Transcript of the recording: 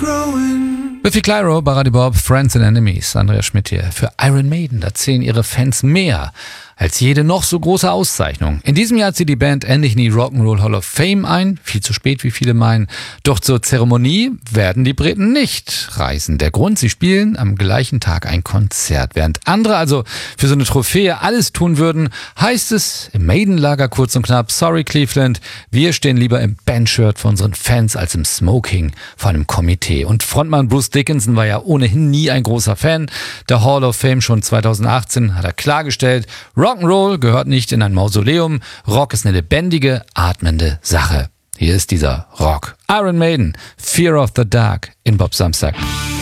Biffy Clyro, Baradi Bob, Friends and Enemies, Andreas Schmidt hier. Für Iron Maiden, da zählen ihre Fans mehr als jede noch so große Auszeichnung. In diesem Jahr zieht die Band endlich in die Rock'n'Roll Hall of Fame ein. Viel zu spät, wie viele meinen. Doch zur Zeremonie werden die Briten nicht reisen. Der Grund, sie spielen am gleichen Tag ein Konzert. Während andere also für so eine Trophäe alles tun würden, heißt es im Maiden-Lager kurz und knapp: Sorry Cleveland, wir stehen lieber im Bandshirt für unseren Fans als im Smoking vor einem Komitee. Und Frontmann Bruce Dickinson war ja ohnehin nie ein großer Fan der Hall of Fame. Schon 2018 hat er klargestellt, Rock'n'Roll gehört nicht in ein Mausoleum. Rock ist eine lebendige, atmende Sache. Hier ist dieser Rock. Iron Maiden, Fear of the Dark in Bob Samstag.